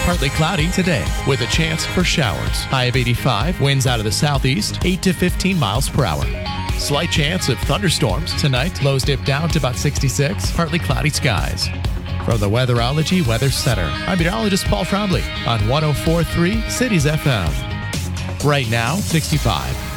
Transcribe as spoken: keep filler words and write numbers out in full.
Partly cloudy today with a chance for showers. High of eighty-five, winds out of the southeast, eight to fifteen miles per hour. Slight chance of thunderstorms tonight. Lows dip down to about sixty-six, partly cloudy skies. From the Weatherology Weather Center, I'm meteorologist Paul Trombley on one oh four point three Cities F M. Right now, sixty-five.